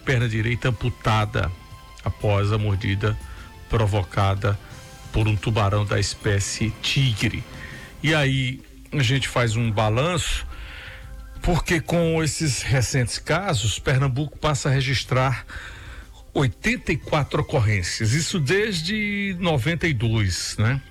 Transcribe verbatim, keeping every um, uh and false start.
perna direita amputada após a mordida provocada por um tubarão da espécie tigre. E aí a gente faz um balanço, porque com esses recentes casos, Pernambuco passa a registrar oitenta e quatro ocorrências, isso desde noventa e dois, né?